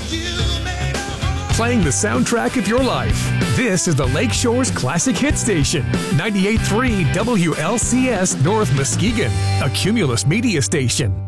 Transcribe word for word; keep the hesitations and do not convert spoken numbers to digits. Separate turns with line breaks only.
Playing the soundtrack of your life. This is the Lakeshore's Classic Hit Station, ninety-eight point three W L C S North Muskegon, a Cumulus media station.